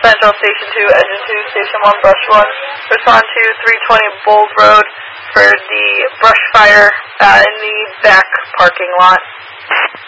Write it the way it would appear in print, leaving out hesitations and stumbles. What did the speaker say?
Central, Station 2, Engine 2, Station 1, Brush 1. Respond to 320 Bold Road for the brush fire in the back parking lot.